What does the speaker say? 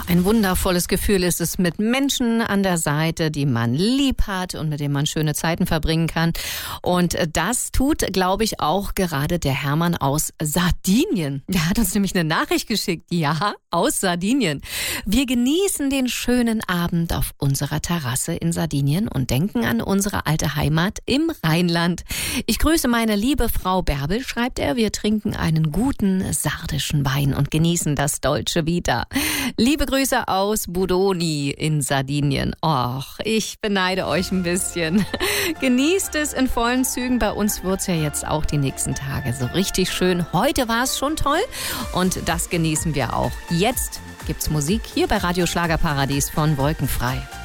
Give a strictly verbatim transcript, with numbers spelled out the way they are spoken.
ein wundervolles Gefühl ist es, mit Menschen an der Seite, die man lieb hat und mit denen man schöne Zeiten verbringen kann. Und das tut, glaube ich, auch gerade der Hermann aus Sardinien. Der hat uns nämlich eine Nachricht geschickt. Ja, aus Sardinien. Wir genießen den schönen Abend auf unserer Terrasse in Sardinien und denken an unsere alte Heimat im Rheinland. Ich grüße meine liebe Frau Bärbel, schreibt er. Wir trinken einen guten sardischen Wein und genießen das Dolce Vita. Liebe Grüße aus Budoni in Sardinien. Och, ich beneide euch ein bisschen. Genießt es in vollen Zügen. Bei uns wird's ja jetzt auch die nächsten Tage so richtig schön. Heute war es schon toll und das genießen wir auch. Jetzt gibt's Musik hier bei Radio Schlagerparadies von Wolkenfrei.